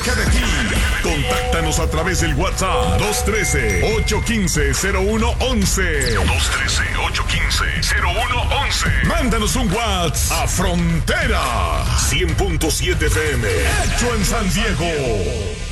cerca de ti. Contáctanos a través del WhatsApp 213-815-0111. 213-815-0111. Mándanos un WhatsApp a Frontera 100.7 FM. Hecho en San Diego.